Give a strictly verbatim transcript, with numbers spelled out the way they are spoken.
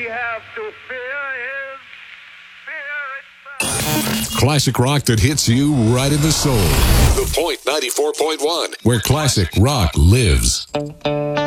have to fear is fear itself. Classic rock that hits you right in the soul. The Point ninety-four point one, where classic rock lives.